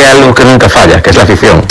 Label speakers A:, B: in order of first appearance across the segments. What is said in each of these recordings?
A: hay algo que nunca falla, que es la afición.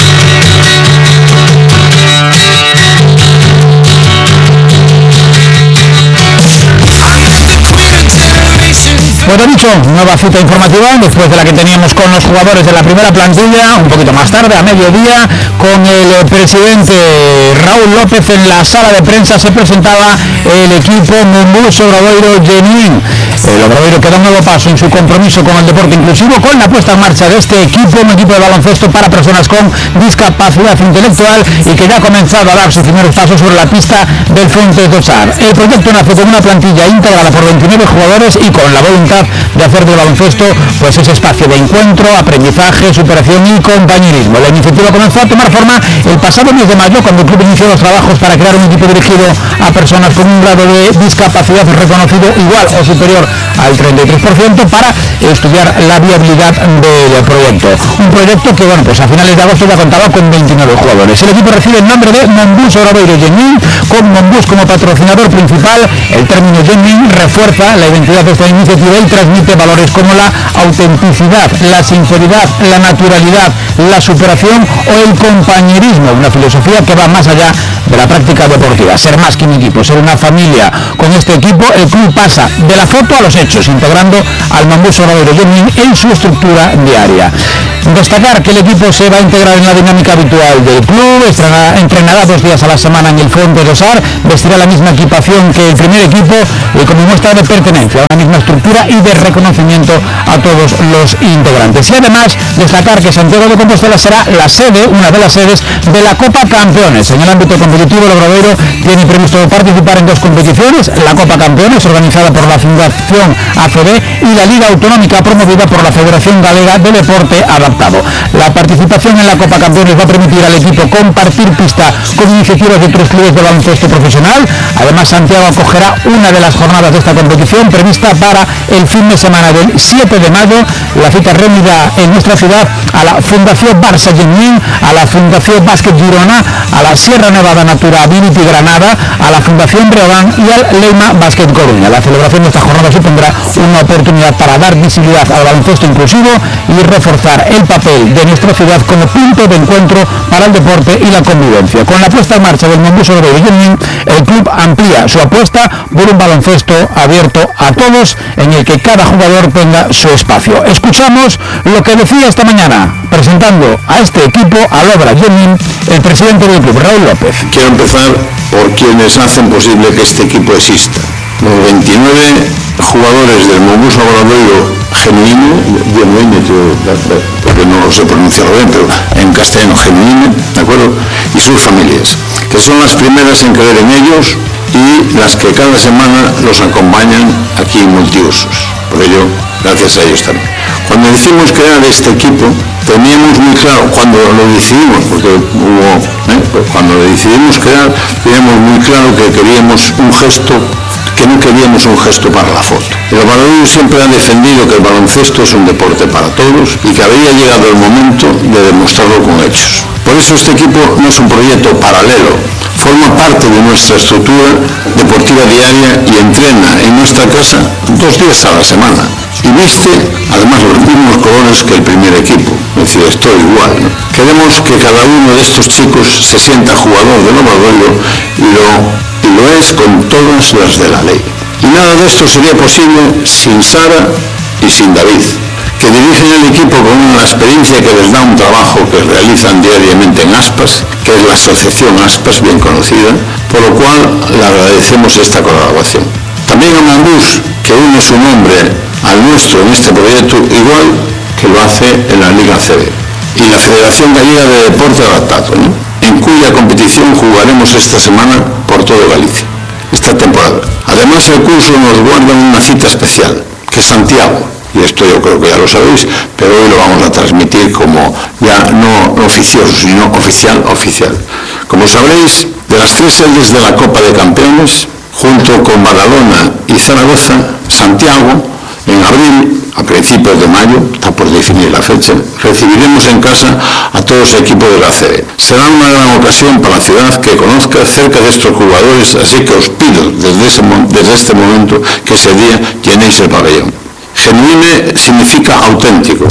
B: Pues lo dicho, nueva cita informativa después de la que teníamos con los jugadores de la primera plantilla, un poquito más tarde, a mediodía, con el presidente Raúl López. En la sala de prensa se presentaba el equipo Mombús Obradoiro Genuín. El Obradoiro que da un nuevo paso en su compromiso con el deporte inclusivo, con la puesta en marcha de este equipo, un equipo de baloncesto para personas con discapacidad intelectual, y que ya ha comenzado a dar sus primeros pasos sobre la pista del Fuentes do Sar. El proyecto nace con una plantilla integrada por 29 jugadores y con la voluntad de hacer del baloncesto pues ese espacio de encuentro, aprendizaje, superación y compañerismo. La iniciativa comenzó a tomar forma el pasado mes de mayo, cuando el club inició los trabajos para crear un equipo dirigido a personas con un grado de discapacidad reconocido igual o superior al 33%, para estudiar la viabilidad del proyecto. Un proyecto que, bueno, pues a finales de agosto ya contaba con 29 jugadores. El equipo recibe el nombre de Mombús Obradoiro Genuín, con Mombús como patrocinador principal. El término Genuín refuerza la identidad de esta iniciativa y transmite valores como la autenticidad, la sinceridad, la naturalidad, la superación o el compañerismo, una filosofía que va más allá de la práctica deportiva. Ser más que un equipo, ser una familia. Con este equipo el club pasa de la foto a los hechos, integrando al Mombús Obradoiro Genuín en su estructura diaria. Destacar que el equipo se va a integrar en la dinámica habitual del club, entrenará 2 días a la semana en el Fuentes do Sar, vestirá la misma equipación que el primer equipo, y como muestra de pertenencia a una misma estructura y de reconocimiento a todos los integrantes. Y además destacar que Santiago de Compostela será la sede, una de las sedes de la Copa Campeones. En el ámbito competitivo, el Obradoiro tiene previsto participar en 2 competiciones: la Copa Campeones, organizada por la Fundación ACB, y la Liga Autonómica, promovida por la Federación Galega de Deporte Adaptado. La participación en la Copa Campeones va a permitir al equipo compartir pista con iniciativas de otros clubes de baloncesto profesional. Además, Santiago acogerá una de las jornadas de esta competición, prevista para el fin de semana del 7 de mayo. La cita reunirá en nuestra ciudad a la Fundación Barça Genuín, a la Fundación Básquet Girona, a la Sierra Nevada Natura Ability Granada, a la Fundación Breogán y al Leima Básquet Coruña. La celebración de esta jornada supondrá una oportunidad para dar visibilidad al baloncesto inclusivo y reforzar el papel de nuestra ciudad como punto de encuentro para el deporte y la convivencia. Con la puesta en marcha del Mombús Obradoiro Genuín, el club amplía su apuesta por un baloncesto abierto a todos, en el que cada jugador tenga su espacio. Escuchamos lo que decía esta mañana, presentando a este equipo, al Obra Genuín, el presidente del club, Raúl López.
C: Quiero empezar por quienes hacen posible que este equipo exista. Los 29 jugadores del Mombús Obradoiro Genuín, porque no lo sé pronunciar bien, pero en castellano Genuín, ¿de acuerdo? Y sus familias, que son las primeras en creer en ellos y las que cada semana los acompañan aquí multiusos. Por ello, gracias a ellos también. Cuando decidimos crear este equipo, teníamos muy claro, cuando lo decidimos, porque cuando lo decidimos crear, teníamos muy claro que queríamos un gesto, que no queríamos un gesto para la foto. El Obradoiro siempre ha defendido que el baloncesto es un deporte para todos y que había llegado el momento de demostrarlo con hechos. Por eso este equipo no es un proyecto paralelo, forma parte de nuestra estructura deportiva diaria y entrena en nuestra casa 2 días a la semana. Y viste además los mismos colores que el primer equipo, es decir, esto igual, ¿no? Queremos que cada uno de estos chicos se sienta jugador del Obradoiro y lo es con todas las de la ley. Y nada de esto sería posible sin Sara y sin David, que dirigen el equipo con una experiencia que les da un trabajo que realizan diariamente en Aspas, que es la asociación Aspas, bien conocida, por lo cual le agradecemos esta colaboración. También a Mombús, que une su nombre al nuestro en este proyecto, igual que lo hace en la Liga ACB, y la Federación Galega de Deporte Adaptado, ¿no?, en cuya competición jugaremos esta semana por todo Galicia, esta temporada. Además, el curso nos guarda una cita especial, que es Santiago, y esto yo creo que ya lo sabéis, pero hoy lo vamos a transmitir como ya no oficioso, sino oficial. Como sabréis, de las 3 sedes de la Copa de Campeones, junto con Badalona y Zaragoza, Santiago, en abril, a principios de mayo, está por definir la fecha, recibiremos en casa a todo ese equipo de la ACB. Será una gran ocasión para la ciudad que conozca cerca de estos jugadores, así que os pido desde este momento que ese día llenéis el pabellón. Genuine significa auténtico,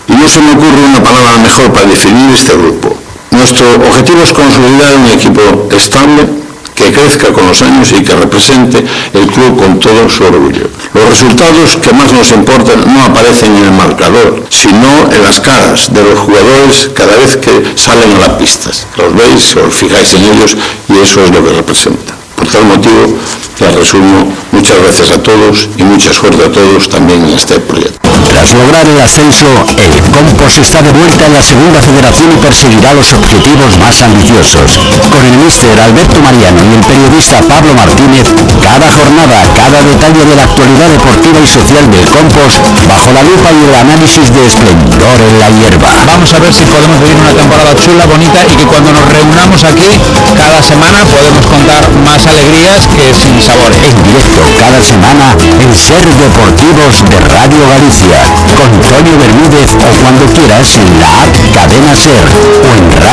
C: Y no se me ocurre una palabra mejor para definir este grupo. Nuestro objetivo es consolidar un equipo estable, que crezca con los años y que represente el club con todo su orgullo. Los resultados que más nos importan no aparecen en el marcador, sino en las caras de los jugadores cada vez que salen a las pistas. Los veis, os fijáis en ellos y eso es lo que representa. Por tal motivo, les resumo, muchas gracias a todos y mucha suerte a todos también en este proyecto.
D: Tras lograr el ascenso, el Compos está de vuelta en la segunda federación y perseguirá los objetivos más ambiciosos. Con el míster Alberto Mariano y el periodista Pablo Martínez, cada jornada, cada detalle de la actualidad deportiva y social del Compos, bajo la lupa y el análisis de Esplendor en la Hierba.
B: Vamos a ver si podemos vivir una temporada chula, bonita y que cuando nos reunamos aquí cada semana podemos contar más alegrías que sin sabores.
D: En directo cada semana en Ser Deportivos de Radio Galicia, con Antonio Bermúdez o cuando quieras en la app Cadena Ser o en Radio